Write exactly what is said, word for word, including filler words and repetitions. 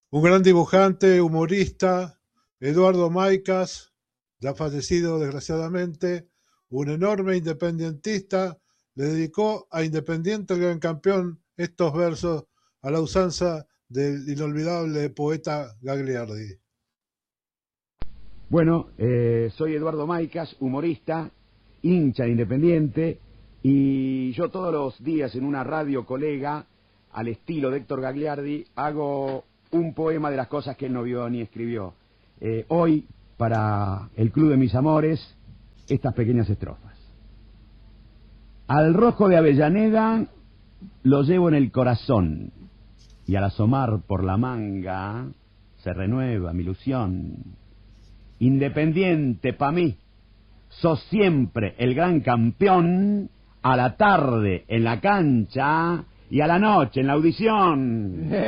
Un gran dibujante, humorista, Eduardo Maicas, ya fallecido desgraciadamente, un enorme independientista, le dedicó a Independiente el Gran Campeón estos versos a la usanza del inolvidable poeta Gagliardi. Bueno, eh, soy Eduardo Maicas, humorista, hincha de Independiente, y yo todos los días en una radio colega, al estilo de Héctor Gagliardi, hago un poema de las cosas que él no vio ni escribió. Eh, hoy, para el Club de Mis Amores, estas pequeñas estrofas. Al rojo de Avellaneda lo llevo en el corazón, y al asomar por la manga se renueva mi ilusión. Independiente pa' mí, sos siempre el gran campeón, a la tarde en la cancha y a la noche en la audición.